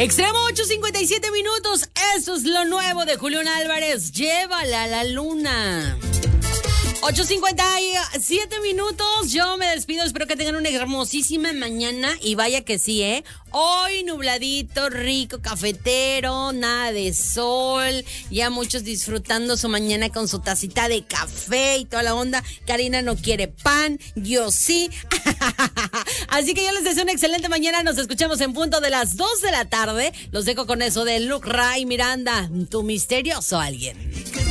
Extremo 8:57 minutos. Esto es lo nuevo de Julián Álvarez. Llévala a la luna. 8:57 minutos. Yo me despido. Espero que tengan una hermosísima mañana. Y vaya que sí, ¿eh? Hoy nubladito, rico, cafetero, nada de sol. Ya muchos disfrutando su mañana con su tacita de café y toda la onda. Karina no quiere pan, yo sí. Así que yo les deseo una excelente mañana. Nos escuchamos en punto de las 2 de la tarde. Los dejo con eso de Luke Ray Miranda, tu misterioso alguien.